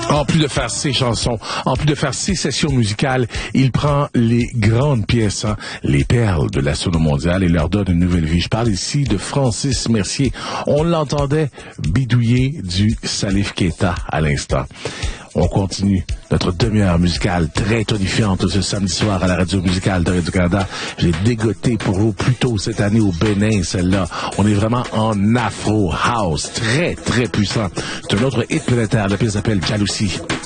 En plus de faire ses chansons, en plus de faire ses sessions musicales, il prend les grandes pièces, les perles de la sono mondiale et leur donne une nouvelle vie. Je parle ici de Francis Mercier. On l'entendait bidouiller du Salif Keita à l'instant. On continue notre demi-heure musicale très tonifiante ce samedi soir à la radio musicale de Radio-Canada. J'ai dégoté pour vous plus tôt cette année au Bénin, celle-là. On est vraiment en Afro House, très, très puissant. C'est un autre hit planétaire. La pièce s'appelle Jalousie.